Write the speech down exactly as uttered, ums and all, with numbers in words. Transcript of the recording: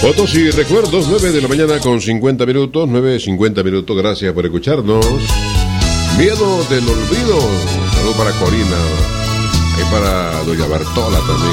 Fotos y recuerdos, nueve de la mañana con cincuenta minutos, nueve cincuenta minutos, gracias por escucharnos. Miedo del olvido, saludo para Corina, y para doña Bartola también.